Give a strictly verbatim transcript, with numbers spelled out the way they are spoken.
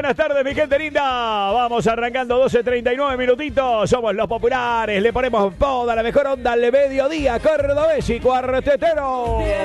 buenas tardes, mi gente linda. Vamos arrancando doce treinta y nueve minutitos. Somos los populares. Le ponemos toda la mejor onda al mediodía. Cordobés y cuartetero.